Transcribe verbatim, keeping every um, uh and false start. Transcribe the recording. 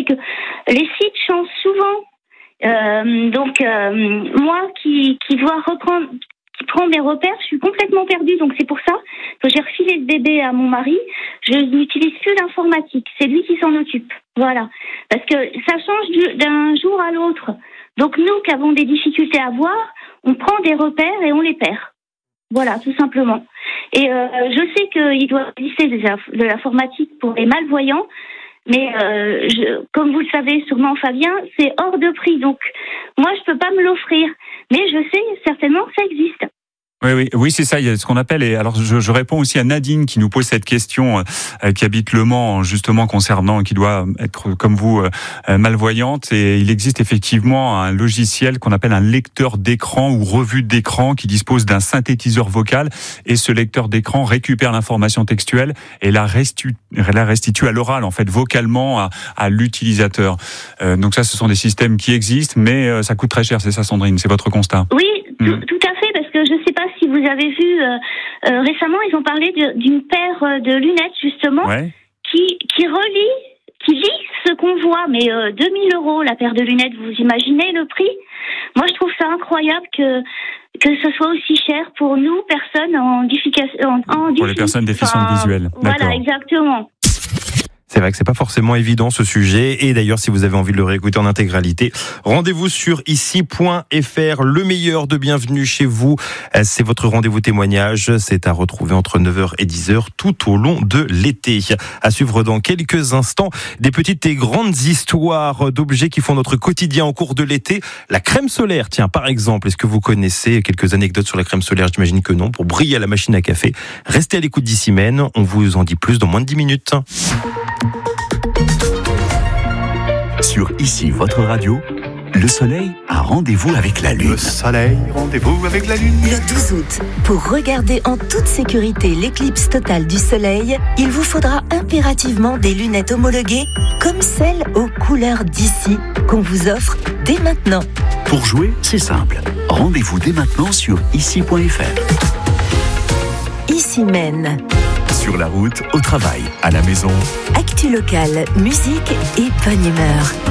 c'est que les sites changent souvent. Euh, donc, euh, moi qui, qui dois reprendre, qui prend mes repères, je suis complètement perdue. Donc, c'est pour ça que j'ai refilé le bébé à mon mari. Je n'utilise plus l'informatique. C'est lui qui s'en occupe. Voilà. Parce que ça change du, d'un jour à l'autre. Donc, nous qui avons des difficultés à voir, on prend des repères et on les perd. Voilà, tout simplement. Et euh, je sais qu'il doit exister de l'informatique pour les malvoyants, mais euh, je, comme vous le savez sûrement, Fabien, c'est hors de prix. Donc, moi, je peux pas me l'offrir. Mais je sais certainement que ça existe. Oui, oui, oui, c'est ça. Il y a ce qu'on appelle. Et alors, je, je réponds aussi à Nadine qui nous pose cette question, euh, qui habite Le Mans, justement concernant, qui doit être comme vous euh, malvoyante. Et il existe effectivement un logiciel qu'on appelle un lecteur d'écran ou revue d'écran qui dispose d'un synthétiseur vocal. Et ce lecteur d'écran récupère l'information textuelle et la restitue, la restitue à l'oral, en fait, vocalement à, à l'utilisateur. Euh, donc ça, ce sont des systèmes qui existent, mais euh, ça coûte très cher. C'est ça, Sandrine. C'est votre constat. Oui, tout, mmh. tout à fait, parce que je ne sais pas si vous avez vu, euh, euh, récemment, ils ont parlé de, d'une paire de lunettes, justement, ouais. qui, qui relie, qui lit ce qu'on voit, mais euh, deux mille euros la paire de lunettes, vous imaginez le prix ? Moi, je trouve ça incroyable que, que ce soit aussi cher pour nous, personnes en difficulté. En, en pour les personnes déficientes enfin, visuelles. Voilà, D'accord. exactement. C'est vrai que c'est pas forcément évident ce sujet. Et d'ailleurs, si vous avez envie de le réécouter en intégralité, rendez-vous sur ici point f r. Le meilleur de Bienvenue chez vous, c'est votre rendez-vous témoignage. C'est à retrouver entre neuf heures et dix heures tout au long de l'été. À suivre dans quelques instants, des petites et grandes histoires d'objets qui font notre quotidien au cours de l'été. La crème solaire, tiens, par exemple, est-ce que vous connaissez quelques anecdotes sur la crème solaire ? J'imagine que non. Pour briller à la machine à café, restez à l'écoute d'Ici Mène. On vous en dit plus dans moins de dix minutes. Sur Ici, votre radio, le soleil a rendez-vous avec la lune. Le soleil, rendez-vous avec la lune. Le douze août, pour regarder en toute sécurité l'éclipse totale du soleil, il vous faudra impérativement des lunettes homologuées comme celles aux couleurs d'Ici qu'on vous offre dès maintenant. Pour jouer, c'est simple. Rendez-vous dès maintenant sur ici point f r. Ici Mène. Sur la route, au travail, à la maison. Actu locale, musique et bonne humeur.